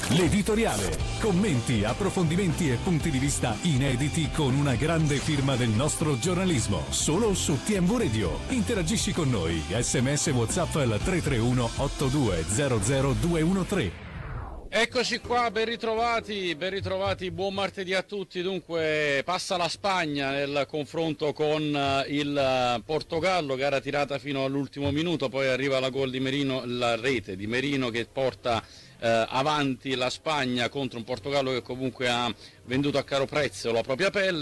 L'editoriale. Commenti, approfondimenti e punti di vista inediti con una grande firma del nostro giornalismo. Solo su TMV Radio. Interagisci con noi. SMS WhatsApp al 331 8200 213. Eccoci qua, ben ritrovati, buon martedì a tutti. Dunque passa la Spagna nel confronto con il Portogallo, gara tirata fino all'ultimo minuto, poi arriva la gol di Merino, la rete di Merino che porta avanti la Spagna contro un Portogallo che comunque ha venduto a caro prezzo la propria pelle.